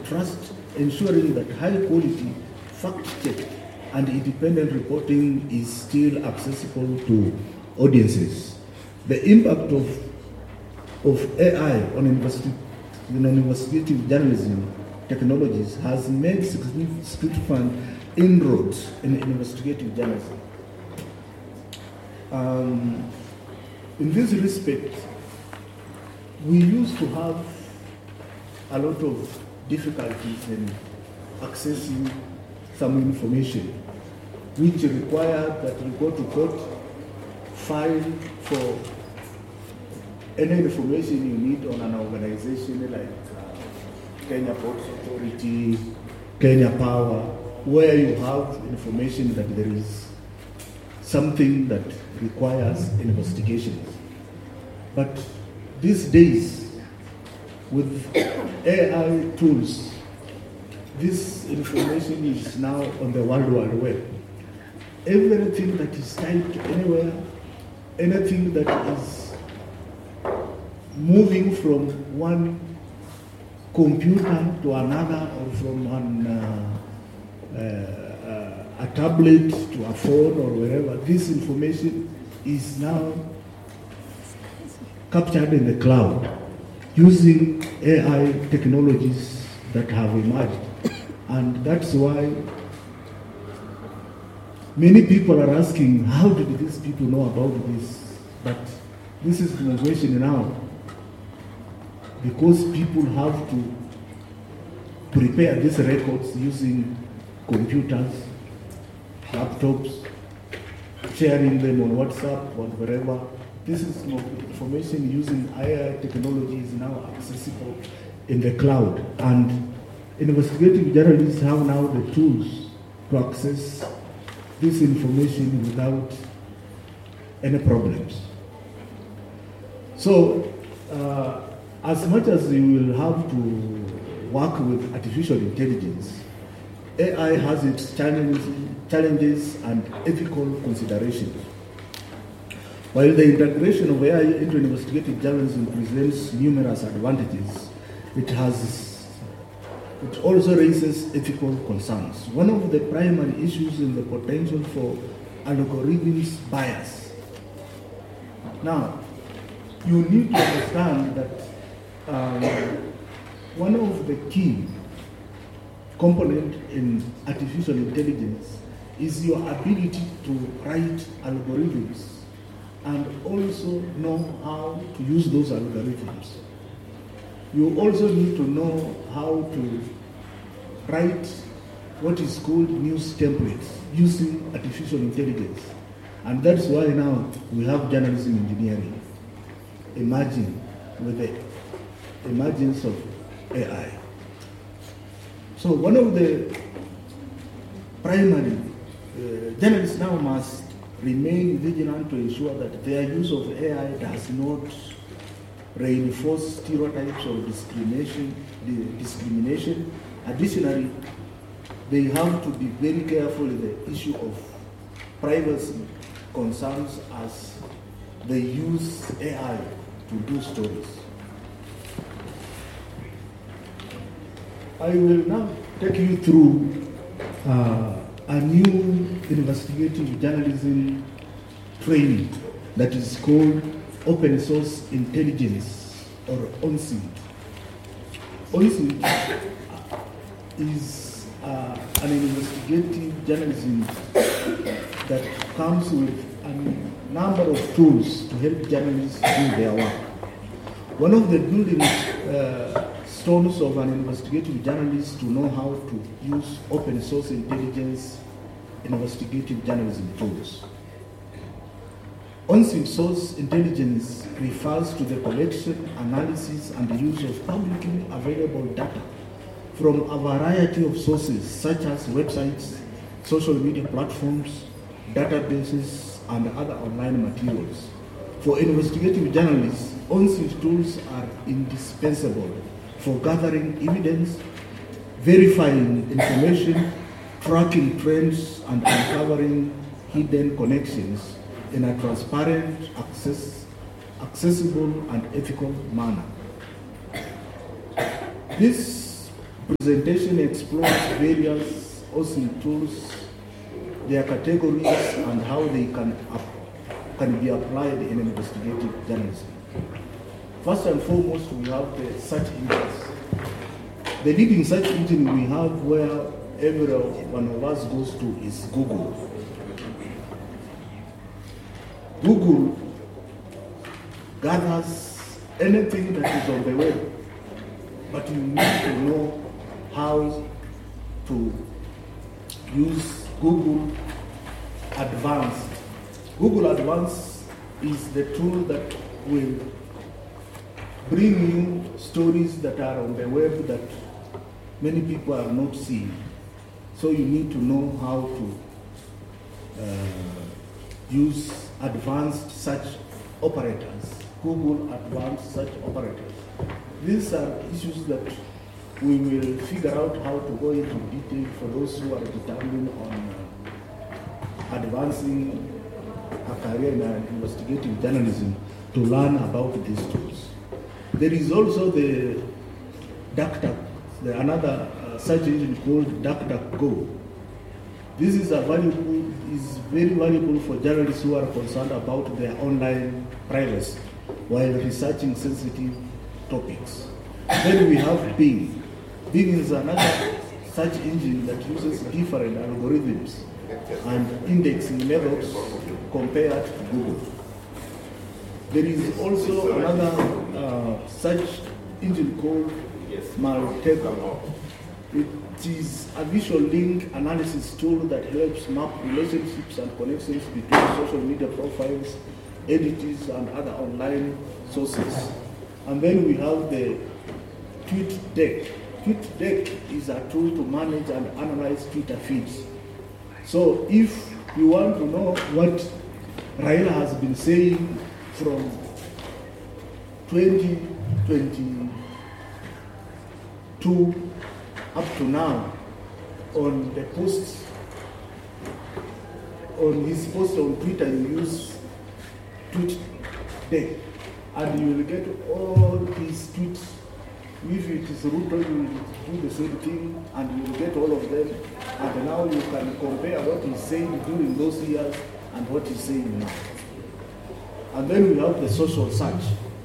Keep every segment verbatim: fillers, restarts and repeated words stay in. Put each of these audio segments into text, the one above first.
trust, ensuring that high quality, fact-checked, and independent reporting is still accessible to audiences. The impact of, of A I on investi- you know, investigative journalism technologies has made significant inroads in investigative journalism. Um, in this respect, we used to have a lot of difficulties in accessing some information, which required that we go to court, file for any information you need on an organization like uh, Kenya Ports Authority, Kenya Power, where you have information that there is something that requires investigations. But these days, with A I tools, this information is now on the World Wide Web. Everything that is typed anywhere, anything that is moving from one computer to another, or from an, uh, uh, uh, a tablet to a phone or wherever, this information is now captured in the cloud using A I technologies that have emerged. And that's why many people are asking, how did these people know about this? But this is the innovation now, because people have to prepare these records using computers, laptops, sharing them on WhatsApp or wherever. This is information using A I technology is now accessible in the cloud, and investigative journalists have now the tools to access this information without any problems. So, uh, as much as you will have to work with artificial intelligence, A I has its challenges, challenges and ethical considerations. While the integration of A I into investigative journalism presents numerous advantages, it has it also raises ethical concerns. One of the primary issues is the potential for algorithms bias. Now, you need to understand that um, one of the key components in artificial intelligence is your ability to write algorithms and also know how to use those algorithms. You also need to know how to write what is called news templates using artificial intelligence. And that's why now we have journalism engineering emerging with the emergence of A I. So one of the primary uh, journalists now must remain vigilant to ensure that their use of A I does not reinforce stereotypes or discrimination. discrimination. Additionally, they have to be very careful with the issue of privacy concerns as they use A I to do stories. I will now take you through uh, a new investigative journalism training that is called Open Source Intelligence, or ONSINT. ONSINT is uh, an investigative journalism that comes with a number of tools to help journalists do their work. One of the building uh, stones of an investigative journalist to know how to use open source intelligence investigative journalism tools. ONSINT source intelligence refers to the collection, analysis, and the use of publicly available data from a variety of sources such as websites, social media platforms, databases, and other online materials. For investigative journalists, ONSINT tools are indispensable for gathering evidence, verifying information, tracking trends, and uncovering hidden connections in a transparent, access, accessible, and ethical manner. This Presentation explores various OSINT tools, their categories, and how they can, can be applied in investigative journalism. First and foremost, we have the search engines. The leading search engine we have where every one of us goes to is Google. Google gathers anything that is on the web, but you need to know how to use Google Advanced. Google Advanced is the tool that will bring you stories that are on the web that many people are not seeing. So you need to know how to uh, use advanced search operators, Google Advanced Search Operators. These are issues that we will figure out how to go into detail for those who are determined on uh, advancing a career in uh, investigative journalism to learn about these tools. There is also the DuckDuck, the another uh, search engine called DuckDuckGo. This is a valuable, is very valuable for journalists who are concerned about their online privacy while researching sensitive topics. Then we have Bing. Bing is another search engine that uses different algorithms and indexing methods compared to Google. There is also another uh, search engine called Maltego. It is a visual link analysis tool that helps map relationships and connections between social media profiles, entities, and other online sources. And then we have the TweetDeck. TweetDeck is a tool to manage and analyze Twitter feeds. So if you want to know what Raila has been saying from twenty twenty-two up to now on the posts, on his post on Twitter, you use TweetDeck, and you will get all his tweets. If it is Ruto, you will do the same thing, and you will get all of them. And now you can compare what he's saying during those years and what he's saying now. And then we have the social search.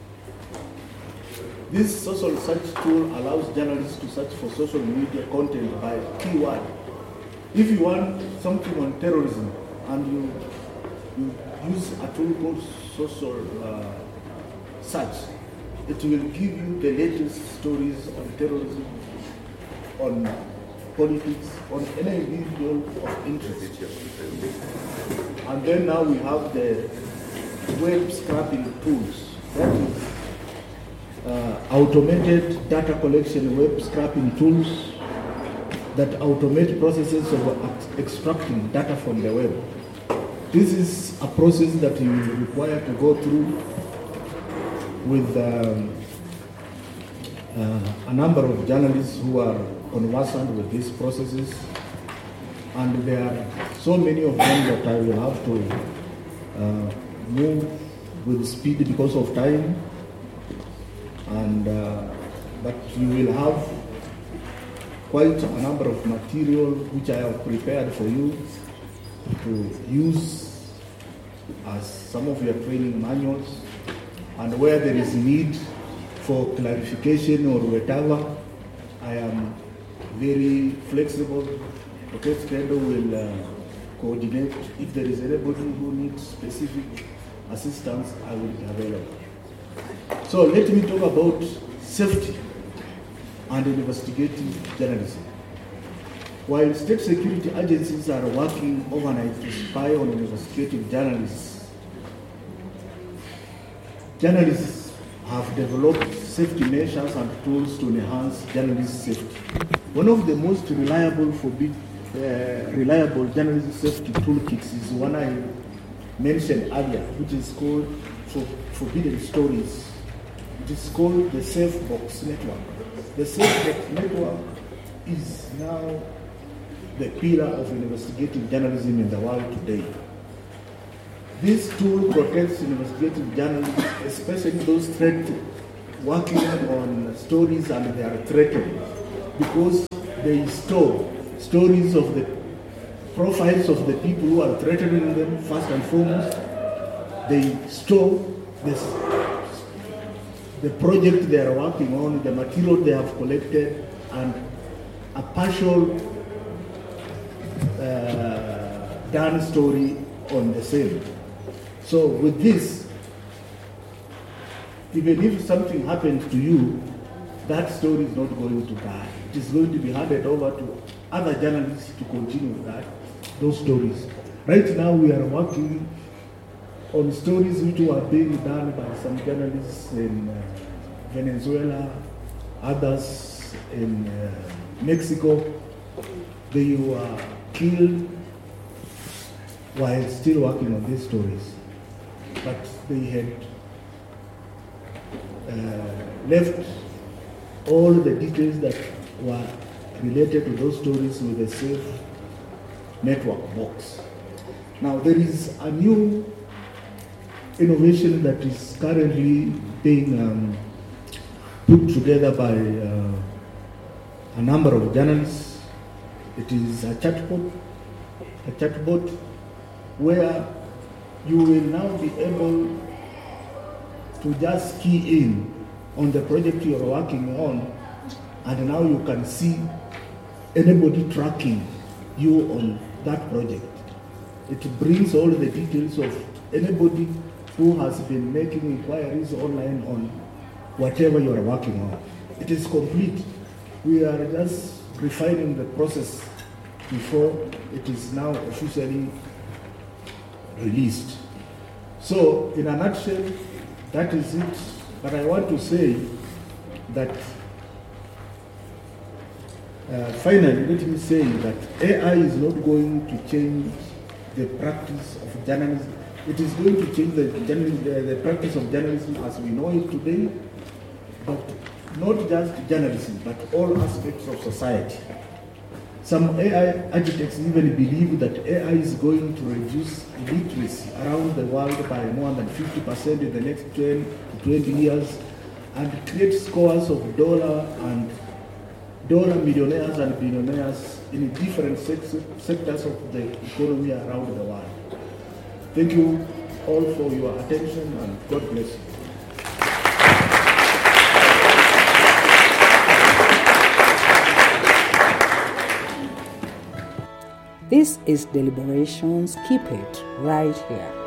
This social search tool allows journalists to search for social media content by keyword. If you want something on terrorism and you, you use a tool called social uh, search, it will give you the latest stories on terrorism, on politics, on any individual of interest. And then now we have the web scraping tools. That is uh, automated data collection web scraping tools that automate processes of extracting data from the web. This is a process that you will require to go through with um, uh, a number of journalists who are conversant with these processes, and there are so many of them that I will have to uh, move with speed because of time, and uh, but you will have quite a number of material which I have prepared for you to use as some of your training manuals. And where there is need for clarification or whatever, I am very flexible. Okay, Kendo will uh, coordinate. If there is anybody who needs specific assistance, I will be available. So let me talk about safety and investigative journalism. While state security agencies are working overnight to spy on investigative journalists, journalists have developed safety measures and tools to enhance journalist safety. One of the most reliable, forbid, uh, reliable journalist safety toolkits is one I mentioned earlier, which is called for, Forbidden Stories. It is called the SafeBox Network. The SafeBox Network is now the pillar of investigative journalism in the world today. This tool protects investigative journalists, especially those threat, working on stories and they are threatened. because they store stories of the profiles of the people who are threatening them first and foremost. They store this, the project they are working on, the material they have collected, and a partial uh, done story on the same. So with this, even if something happens to you, that story is not going to die. It is going to be handed over to other journalists to continue that, those stories. Right now we are working on stories which were being done by some journalists in uh, Venezuela, others in uh, Mexico. They were killed while still working on these stories. But they had uh, left all the details that were related to those stories with a safe network box. Now there is a new innovation that is currently being um, put together by uh, a number of journalists. It is a chatbot, a chatbot where you will now be able to just key in on the project you are working on, and now you can see anybody tracking you on that project. It brings all the details of anybody who has been making inquiries online on whatever you are working on. It is complete. We are just refining the process before it is now officially released. So, in a nutshell, that is it. But I want to say that uh, finally, let me say that A I is not going to change the practice of journalism. It is going to change the, the, the practice of journalism as we know it today, but not just journalism, but all aspects of society. Some A I architects even believe that A I is going to reduce illiteracy around the world by more than fifty percent in the next ten to twenty years, and create scores of dollar and dollar millionaires and billionaires in different sectors of the economy around the world. Thank you all for your attention, and God bless you. This is Deliberations. Keep it right here.